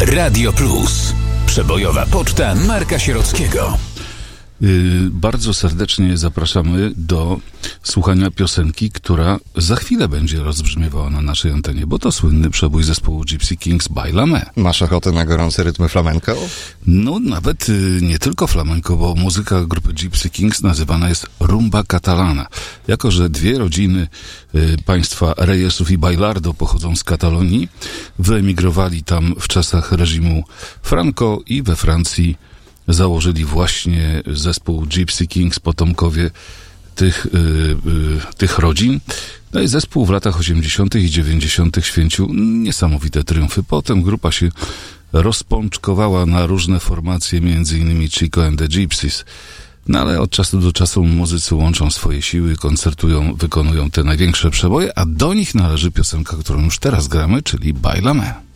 Radio Plus. Przebojowa poczta Marka Sierockiego. Bardzo serdecznie zapraszamy do słuchania piosenki, która za chwilę będzie rozbrzmiewała na naszej antenie, bo to słynny przebój zespołu Gypsy Kings Bailame. Masz ochotę na gorące rytmy flamenco? No, nawet nie tylko flamenco, bo muzyka grupy Gypsy Kings nazywana jest rumba catalana. Jako że dwie rodziny państwa Reyesów i Bailardo pochodzą z Katalonii, wyemigrowali tam w czasach reżimu Franco i we Francji założyli właśnie zespół Gypsy Kings, potomkowie tych rodzin. No i zespół w latach 80. i 90. święcił niesamowite triumfy. Potem grupa się rozpączkowała na różne formacje, między innymi Chico and the Gypsies. No ale od czasu do czasu muzycy łączą swoje siły, koncertują, wykonują te największe przeboje, a do nich należy piosenka, którą już teraz gramy, czyli Bailame.